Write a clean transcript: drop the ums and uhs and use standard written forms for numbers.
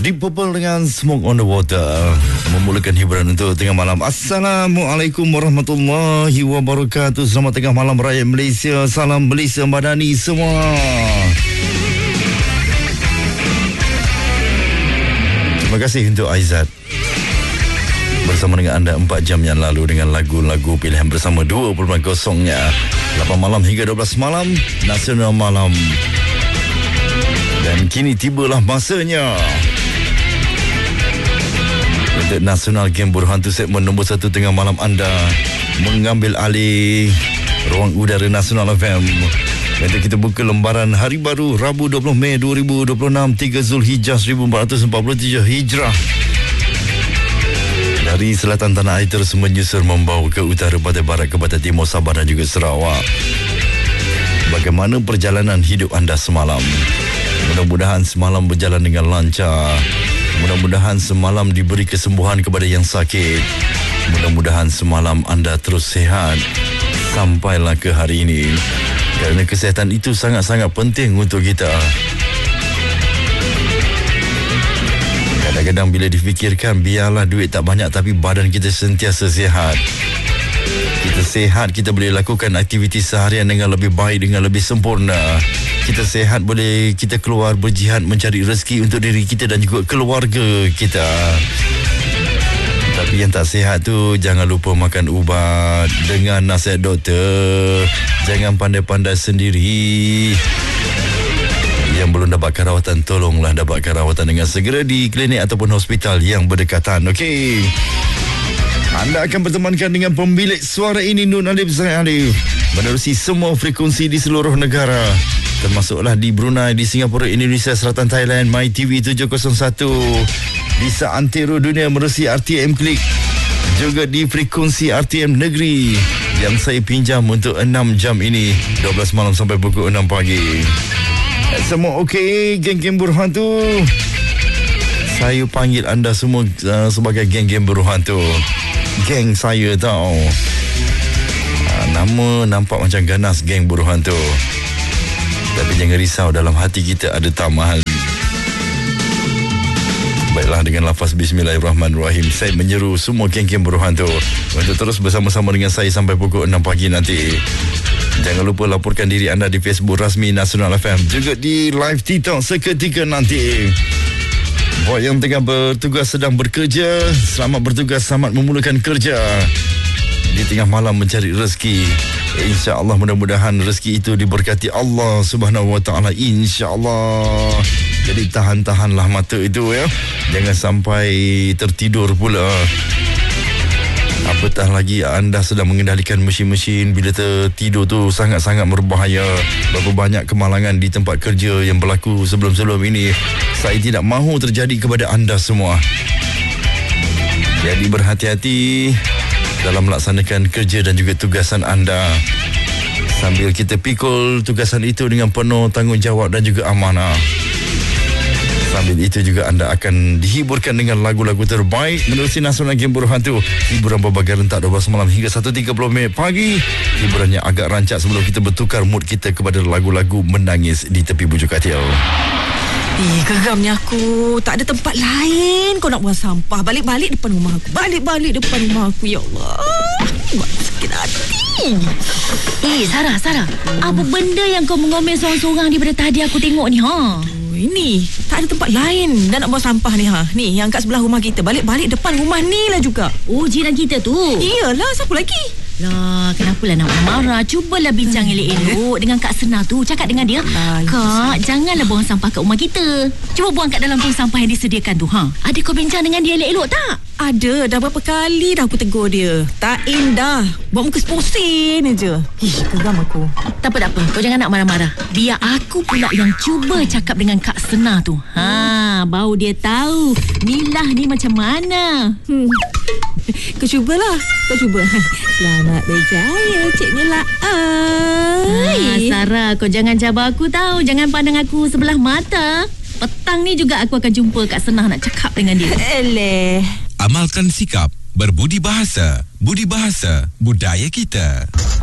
Deep Purple dengan Smoke on the Water memulakan hiburan untuk tengah malam. Assalamualaikum warahmatullahi wabarakatuh. Selamat tengah malam rakyat Malaysia. Salam Malaysia Madani semua. Terima kasih untuk Aizat bersama dengan anda 4 jam yang lalu dengan lagu-lagu pilihan bersama 20.0-nya 8 malam hingga 12 malam Nasional Malam. Dan kini tibalah masanya untuk Nasional Game Buruh Hantu segmen nombor 1 tengah malam anda mengambil alih ruang udara Nasional FM. Untuk kita buka lembaran hari baru Rabu 20 Mei 2026 3 Zulhijjah 1443 Hijrah. Dari selatan tanah air terus menyusur membawa ke utara, pantai barat, ke pantai timur Sabah dan juga Sarawak. Bagaimana perjalanan hidup anda semalam? Mudah-mudahan semalam berjalan dengan lancar. Mudah-mudahan semalam diberi kesembuhan kepada yang sakit. Mudah-mudahan semalam anda terus sihat sampailah ke hari ini. Kerana kesihatan itu sangat-sangat penting untuk kita. Kadang-kadang bila difikirkan, biarlah duit tak banyak tapi badan kita sentiasa sihat. Kita sihat, kita boleh lakukan aktiviti seharian dengan lebih baik, dengan lebih sempurna. Kita sihat, boleh kita keluar berjihad mencari rezeki untuk diri kita dan juga keluarga kita. Tapi yang tak sihat tu, jangan lupa makan ubat dengan nasihat doktor. Jangan pandai-pandai sendiri. Yang belum dapatkan rawatan, tolonglah dapatkan rawatan dengan segera di klinik ataupun hospital yang berdekatan. Okey. Anda akan bertemankan dengan pemilik suara ini, Nun Alif Zaid Alif, menerusi semua frekuensi di seluruh negara, termasuklah di Brunei, di Singapura, Indonesia, Selatan Thailand, MyTV 701, di seantero dunia menerusi RTM Klik, juga di frekuensi RTM Negeri yang saya pinjam untuk 6 jam ini, 12 malam sampai pukul 6 pagi. Semua okey, geng-geng buruh hantu? Saya panggil anda semua sebagai geng-geng buruh hantu. Geng saya tau. Nama nampak macam ganas, geng buruh hantu. Tapi jangan risau, dalam hati kita ada taman. Baiklah, dengan lafaz Bismillahirrahmanirrahim, saya menyeru semua geng-geng buruh hantu untuk terus bersama-sama dengan saya sampai pukul 6 pagi nanti. Jangan lupa laporkan diri anda di Facebook rasmi Nasional FM, juga di live TikTok seketika nanti. Buat yang tengah bertugas, sedang bekerja, selamat bertugas, selamat memulakan kerja di tengah malam mencari rezeki. InsyaAllah, mudah-mudahan rezeki itu diberkati Allah Subhanahu Wa Taala, insyaAllah. Jadi tahan-tahanlah mata itu ya, jangan sampai tertidur pula. Apatah lagi anda sedang mengendalikan mesin-mesin, bila tertidur tu sangat-sangat berbahaya. Berapa banyak kemalangan di tempat kerja yang berlaku sebelum-sebelum ini, saya tidak mahu terjadi kepada anda semua. Jadi berhati-hati dalam melaksanakan kerja dan juga tugasan anda, sambil kita pikul tugasan itu dengan penuh tanggungjawab dan juga amanah. Sambil itu juga anda akan dihiburkan dengan lagu-lagu terbaik menerusi Nasional Game Buruh Hantu. Hiburan berbagai rentak 12 malam hingga 1.30 minit pagi. Hiburannya agak rancak sebelum kita bertukar mood kita kepada lagu-lagu menangis di tepi bujur katil. Geramnya aku. Tak ada tempat lain kau nak buang sampah. Balik-balik depan rumah aku. Balik-balik depan rumah aku. Ya Allah, buat sakit hati. Sarah, apa benda yang kau mengomel seorang-seorang daripada tadi aku tengok ni, ha? Ini tak ada tempat lain dah nak buang sampah ni, ha. Ni yang kat sebelah rumah kita. Balik-balik depan rumah ni lah juga. Oh, jiran kita tu. Iyalah, siapa lagi? Lah, kenapalah nak marah? Cubalah bincang elok-elok dengan Kak Sena tu. Cakap dengan dia, Kak, janganlah buang sampah kat rumah kita. Cuba buang kat dalam tong sampah yang disediakan tu, ha. Ada kau bincang dengan dia elok-elok tak? Ada, dah berapa kali dah aku tegur dia. Tak indah, buat muka seposin aja. Geram aku. Tak apa, kau jangan nak marah-marah. Biar aku pula yang cuba cakap dengan Kak Sena tu. Ha, baru dia tahu milah ni macam mana. Kau cubalah. Selamat berjaya, Cik Mila. Sarah, kau jangan cabar aku tahu. Jangan pandang aku sebelah mata. Petang ni juga aku akan jumpa Kak Sena nak cakap dengan dia. Amalkan sikap berbudi bahasa. Budi bahasa budaya kita.